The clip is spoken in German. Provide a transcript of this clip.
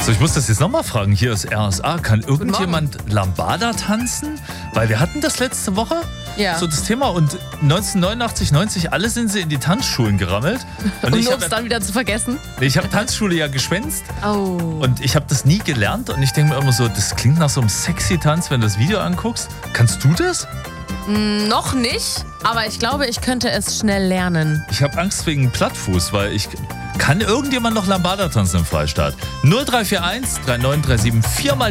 So, ich muss das jetzt nochmal fragen. Hier ist RSA. Kann irgendjemand Lambada tanzen? Weil wir hatten das letzte Woche. Ja. So das Thema. Und 1989, 90, alle sind sie in die Tanzschulen gerammelt. Und nur um es dann wieder zu vergessen? Ich habe Tanzschule ja geschwänzt. Oh. Und ich habe das nie gelernt. Und ich denke mir immer so, das klingt nach so einem sexy Tanz, wenn du das Video anguckst. Kannst du das? Noch nicht, aber ich glaube, ich könnte es schnell lernen. Ich habe Angst wegen Plattfuß, weil ich... Kann irgendjemand noch Lambada tanzen im Freistaat? 0341 3937 4 mal